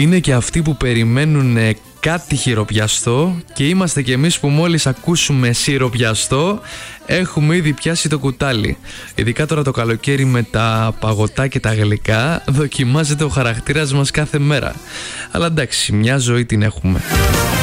Είναι και αυτοί που περιμένουν κάτι χειροπιαστό και είμαστε κι εμείς που μόλις ακούσουμε σιροπιαστό έχουμε ήδη πιάσει το κουτάλι. Ειδικά τώρα το καλοκαίρι με τα παγωτά και τα γλυκά δοκιμάζεται ο χαρακτήρας μας κάθε μέρα. Αλλά εντάξει, μια ζωή την έχουμε.